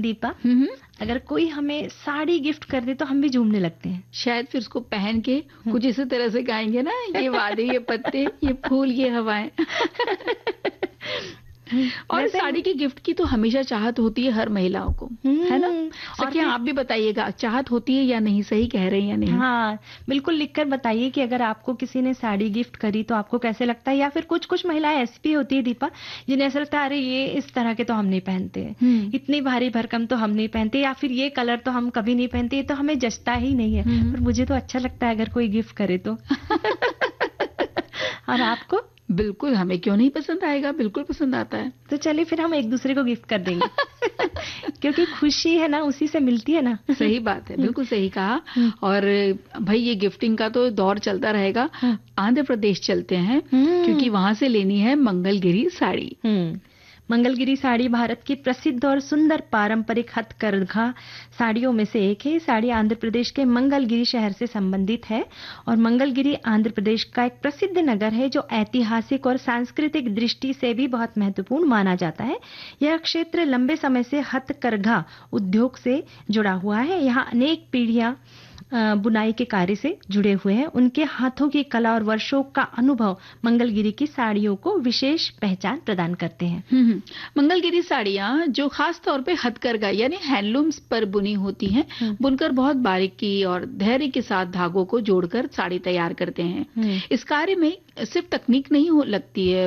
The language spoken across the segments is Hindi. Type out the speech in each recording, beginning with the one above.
दीपा, हम्म। अगर कोई हमें साड़ी गिफ्ट कर दे तो हम भी झूमने लगते हैं। शायद फिर उसको पहन के कुछ इसी तरह से गाएंगे ना, ये वादे ये पत्ते ये फूल ये हवाएं। और साड़ी की गिफ्ट की तो हमेशा चाहत होती है हर महिलाओं को, है ना? और क्या आप भी बताइएगा, चाहत होती है या नहीं, सही कह रहे हैं या नहीं? हाँ, बिल्कुल लिखकर बताइए कि अगर आपको किसी ने साड़ी गिफ्ट करी तो आपको कैसे लगता है। या फिर कुछ कुछ महिलाएं ऐसी भी होती है दीपा, जिन्हें ऐसा लगता है अरे ये इस तरह के तो हम नहीं पहनते, इतनी भारी भरकम तो हम नहीं पहनते, या फिर ये कलर तो हम कभी नहीं पहनते, ये तो हमें जचता ही नहीं है। पर मुझे तो अच्छा लगता है अगर कोई गिफ्ट करे तो। और आपको? बिल्कुल, हमें क्यों नहीं पसंद आएगा, बिल्कुल पसंद आता है। तो चलिए फिर हम एक दूसरे को गिफ्ट कर देंगे। क्योंकि खुशी है ना, उसी से मिलती है ना। सही बात है, बिल्कुल सही कहा। और भाई ये गिफ्टिंग का तो दौर चलता रहेगा। आंध्र प्रदेश चलते हैं, क्योंकि वहां से लेनी है मंगलगिरी साड़ी। मंगलगिरी साड़ी भारत की प्रसिद्ध और सुंदर पारंपरिक हथकरघा साड़ियों में से एक है। साड़ी आंध्र प्रदेश के मंगलगिरी शहर से संबंधित है और मंगलगिरी आंध्र प्रदेश का एक प्रसिद्ध नगर है जो ऐतिहासिक और सांस्कृतिक दृष्टि से भी बहुत महत्वपूर्ण माना जाता है। यह क्षेत्र लंबे समय से हथकरघा उद्योग से जुड़ा हुआ है। यहाँ अनेक पीढ़ियां बुनाई के कार्य से जुड़े हुए हैं। उनके हाथों की कला और वर्षों का अनुभव मंगलगिरी की साड़ियों को विशेष पहचान प्रदान करते हैं। मंगलगिरी साड़ियाँ जो खास तौर पे हथकरघा यानी हैंडलूम्स पर बुनी होती हैं, बुनकर बहुत बारीकी और धैर्य के साथ धागों को जोड़कर साड़ी तैयार करते हैं। इस कार्य में सिर्फ तकनीक नहीं लगती है,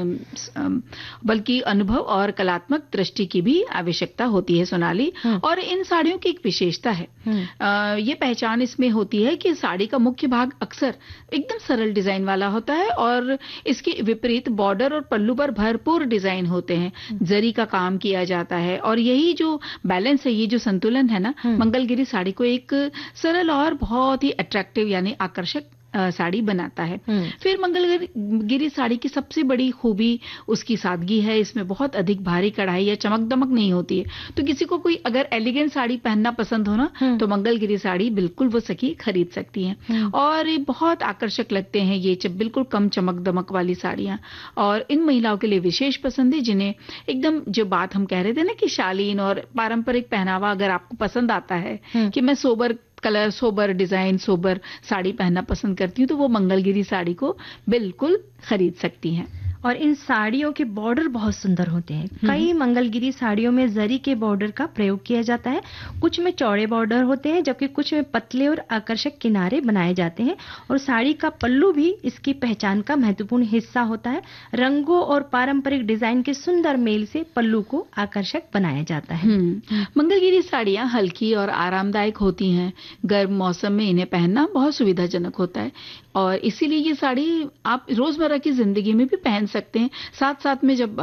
बल्कि अनुभव और कलात्मक दृष्टि की भी आवश्यकता होती है, सोनाली। और इन साड़ियों की एक विशेषता है, ये पहचान इसमें होती है कि साड़ी का मुख्य भाग अक्सर एकदम सरल डिजाइन वाला होता है और इसके विपरीत बॉर्डर और पल्लू पर भरपूर डिजाइन होते हैं, जरी का काम किया जाता है। और यही जो बैलेंस है, ये जो संतुलन है ना, मंगलगिरी साड़ी को एक सरल और बहुत ही अट्रैक्टिव यानी आकर्षक साड़ी बनाता है। फिर मंगलगिरी साड़ी की सबसे बड़ी खूबी उसकी सादगी है। इसमें बहुत अधिक भारी कढ़ाई या चमक दमक नहीं होती है। तो किसी को कोई अगर एलिगेंट साड़ी पहनना पसंद हो ना, तो मंगलगिरी साड़ी बिल्कुल वो सखी खरीद सकती हैं। और ये बहुत आकर्षक लगते हैं ये बिल्कुल कम चमक दमक वाली साड़ियां। और इन महिलाओं के लिए विशेष पसंद है जिन्हें एकदम जो बात हम कह रहे थे ना कि शालीन और पारंपरिक पहनावा अगर आपको पसंद आता है कि मैं sober colour, sober design, sober sari पहनना पसंद करती हूँ, तो वो मंगलगिरी साड़ी को बिल्कुल खरीद सकती हैं। और इन साड़ियों के बॉर्डर बहुत सुंदर होते हैं। कई मंगलगिरी साड़ियों में जरी के बॉर्डर का प्रयोग किया जाता है। कुछ में चौड़े बॉर्डर होते हैं जबकि कुछ में पतले और आकर्षक किनारे बनाए जाते हैं। और साड़ी का पल्लू भी इसकी पहचान का महत्वपूर्ण हिस्सा होता है। रंगों और पारंपरिक डिजाइन के सुंदर मेल से पल्लू को आकर्षक बनाया जाता है। मंगलगिरी साड़ियाँ हल्की और आरामदायक होती हैं। गर्म मौसम में इन्हें पहनना बहुत सुविधाजनक होता है और इसीलिए ये साड़ी आप रोजमर्रा की जिंदगी में भी पहन सकते हैं। साथ साथ में जब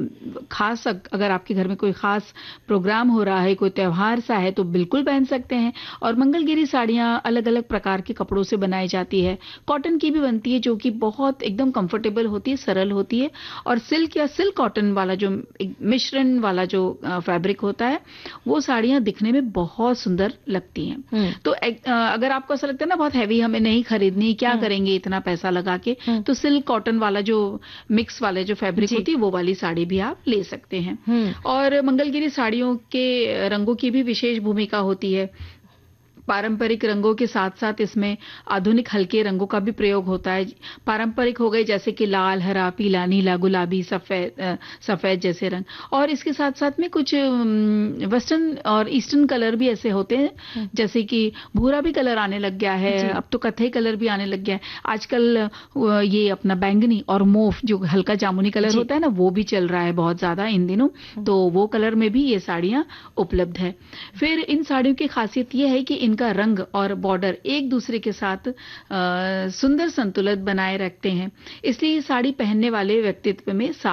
खास अगर आपके घर में कोई खास प्रोग्राम हो रहा है, कोई त्योहार सा है, तो बिल्कुल पहन सकते हैं। और मंगलगिरी साड़ियाँ अलग अलग प्रकार के कपड़ों से बनाई जाती है। कॉटन की भी बनती है जो कि बहुत एकदम कंफर्टेबल होती है, सरल होती है। और सिल्क या सिल्क कॉटन वाला जो मिश्रण वाला जो फैब्रिक होता है, वो साड़ियाँ दिखने में बहुत सुंदर लगती हैं। तो अगर आपको ऐसा लगता है ना बहुत हैवी हमें नहीं खरीदनी, क्या करेंगे इतना पैसा लगा के, तो सिल्क कॉटन वाला जो मिक्स वाले जो फैब्रिक होती है वो वाली साड़ी भी आप ले सकते हैं। और मंगलगिरी साड़ियों के रंगों की भी विशेष भूमिका होती है। पारंपरिक रंगों के साथ साथ इसमें आधुनिक हल्के रंगों का भी प्रयोग होता है। पारंपरिक हो गए जैसे कि लाल, हरा, पीला, नीला, गुलाबी, सफेद जैसे रंग। और इसके साथ साथ में कुछ वेस्टर्न और ईस्टर्न कलर भी ऐसे होते हैं, जैसे कि भूरा भी कलर आने लग गया है, अब तो कत्थई कलर भी आने लग गया है। आजकल ये अपना बैंगनी और मोफ जो हल्का जामुनी कलर होता है ना, वो भी चल रहा है बहुत ज्यादा इन दिनों, तो वो कलर में भी ये साड़ियां उपलब्ध है। फिर इन साड़ियों की खासियत ये है कि इनका रंग और बॉर्डर एक दूसरे के साथ सुंदर संतुलन बनाए रखते हैं, इसलिए साड़ी पहनने वाले व्यक्तित्व में